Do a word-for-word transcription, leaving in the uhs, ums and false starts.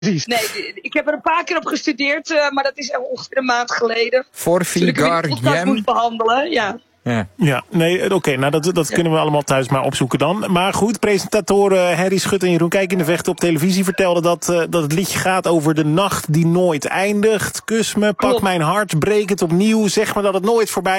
Precies. Nee, ik heb er een paar keer op gestudeerd, uh, maar dat is ongeveer een maand geleden. Voor Vigar Gem. Moest behandelen, ja. Ja, ja nee, oké, okay, nou dat, dat ja. kunnen we allemaal thuis maar opzoeken dan. Maar goed, presentatoren Henry Schut en Jeroen Kijk in de Vechten op televisie vertelden dat, uh, dat het liedje gaat over de nacht die nooit eindigt. Kus me, pak Klopt. mijn hart, breek het opnieuw, zeg me dat het nooit voorbij